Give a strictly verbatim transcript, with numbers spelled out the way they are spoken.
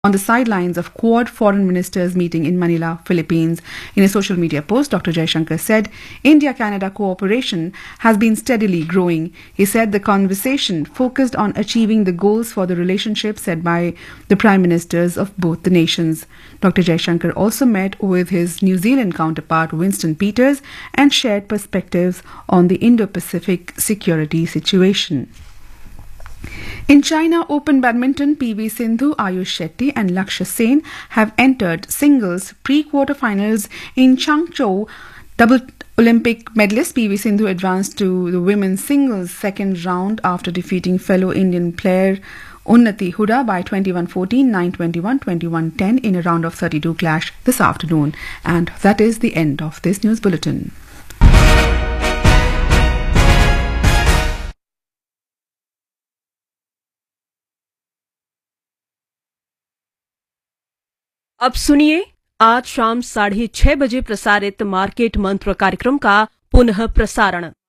on the sidelines of Quad foreign ministers meeting in Manila, Philippines. In a social media post, Doctor Jaishankar said, India-Canada cooperation has been steadily growing. He said the conversation focused on achieving the goals for the relationship set by the prime ministers of both the nations. Doctor Jaishankar also met with his New Zealand counterpart Winston Peters and shared perspectives on the Indo-Pacific security situation. In China Open Badminton, P V Sindhu, Ayush Shetty and Lakshya Sen have entered singles pre-quarterfinals in Changzhou. Double Olympic medalist P V Sindhu advanced to the women's singles second round after defeating fellow Indian player Unnati Huda by twenty-one fourteen, nine twenty-one, twenty-one ten in a round of thirty-two clash this afternoon. And that is the end of this news bulletin. अब सुनिए आज शाम साढ़े छह बजे प्रसारित market मंत्र कार्यक्रम का पुनः प्रसारण।